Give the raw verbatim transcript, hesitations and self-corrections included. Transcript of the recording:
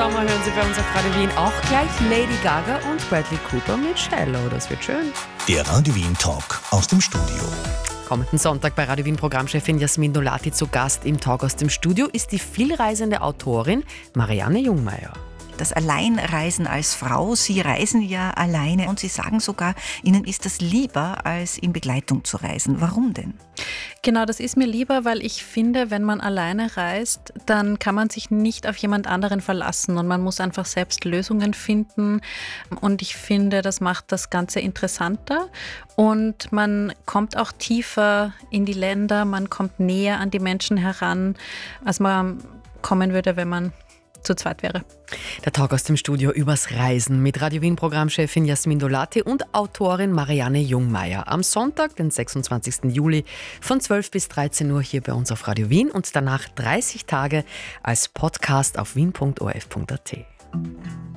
Sommer hören Sie bei uns auf Radio Wien auch gleich Lady Gaga und Bradley Cooper mit Shallow. Das wird schön. Der Radio Wien Talk aus dem Studio. Kommenden Sonntag bei Radio Wien Programmchefin Jasmin Dolati zu Gast im Talk aus dem Studio ist die vielreisende Autorin Marianne Jungmeier. Das Alleinreisen als Frau, Sie reisen ja alleine und Sie sagen sogar, Ihnen ist das lieber, als in Begleitung zu reisen. Warum denn? Genau, das ist mir lieber, weil ich finde, wenn man alleine reist, dann kann man sich nicht auf jemand anderen verlassen und man muss einfach selbst Lösungen finden. Und ich finde, das macht das Ganze interessanter und man kommt auch tiefer in die Länder, man kommt näher an die Menschen heran, als man kommen würde, wenn man zu zweit wäre. Der Talk aus dem Studio übers Reisen mit Radio Wien Programmchefin Jasmin Dolati und Autorin Marianne Jungmeier. Am Sonntag, den sechsundzwanzigsten Juli von zwölf bis dreizehn Uhr hier bei uns auf Radio Wien und danach dreißig Tage als Podcast auf wien punkt o r f punkt a t.